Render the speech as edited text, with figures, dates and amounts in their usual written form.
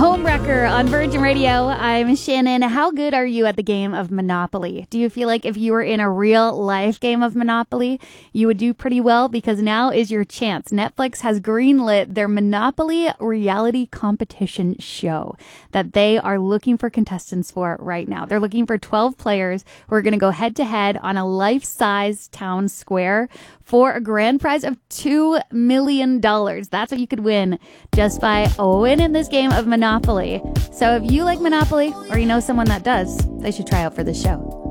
Homewrecker on Virgin Radio. I'm Shannon. How good are you at the game of Monopoly? Do you feel like if you were in a real life game of Monopoly, you would do pretty well? Because now is your chance. Netflix has greenlit their Monopoly reality competition show that they are looking for contestants for right now. They're looking for 12 players who are going to go head to head on a life-size town square for a grand prize of $2 million. That's what you could win just by winning this game of Monopoly. So if you like Monopoly or you know someone that does, they should try out for this show.